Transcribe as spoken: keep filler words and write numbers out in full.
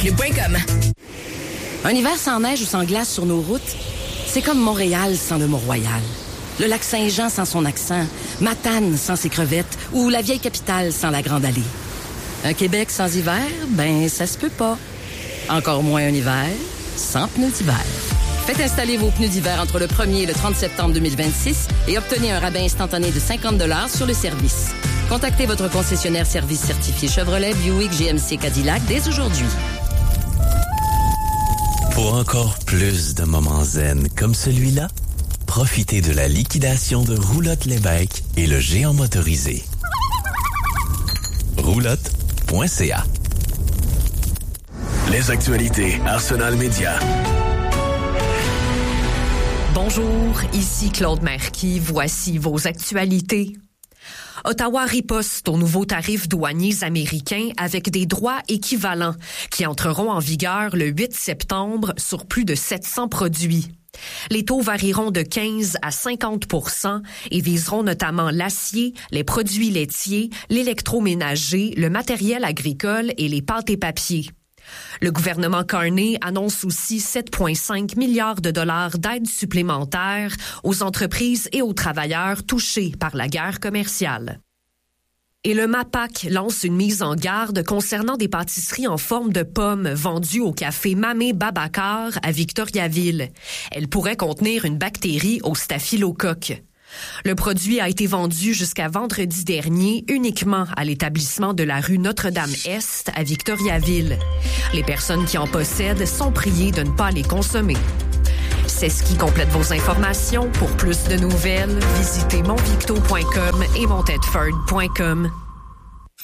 Un hiver sans neige ou sans glace sur nos routes, c'est comme Montréal sans le Mont-Royal. Le lac Saint-Jean sans son accent, Matane sans ses crevettes ou la vieille capitale sans la Grande Allée. Un Québec sans hiver, ben ça se peut pas. Encore moins un hiver sans pneus d'hiver. Faites installer vos pneus d'hiver entre le premier et le trente septembre deux mille vingt-six et obtenez un rabais instantané de cinquante dollars sur le service. Contactez votre concessionnaire service certifié Chevrolet, Buick, G M C, Cadillac dès aujourd'hui. Pour encore plus de moments zen comme celui-là, profitez de la liquidation de Roulotte Lévesque et le géant motorisé. roulotte point c a. Les actualités Arsenal Média. Bonjour, ici Claude Marquis. Voici vos actualités. Ottawa riposte aux nouveaux tarifs douaniers américains avec des droits équivalents qui entreront en vigueur le huit septembre sur plus de sept cents produits. Les taux varieront de quinze à cinquante pour cent et viseront notamment l'acier, les produits laitiers, l'électroménager, le matériel agricole et les pâtes et papiers. Le gouvernement Carney annonce aussi sept virgule cinq milliards de dollars d'aide supplémentaires aux entreprises et aux travailleurs touchés par la guerre commerciale. Et le MAPAC lance une mise en garde concernant des pâtisseries en forme de pommes vendues au café Mamé Babacar à Victoriaville. Elles pourraient contenir une bactérie au staphylocoque. Le produit a été vendu jusqu'à vendredi dernier uniquement à l'établissement de la rue Notre-Dame-Est à Victoriaville. Les personnes qui en possèdent sont priées de ne pas les consommer. C'est ce qui complète vos informations. Pour plus de nouvelles, visitez monvicto point com et montedford point com.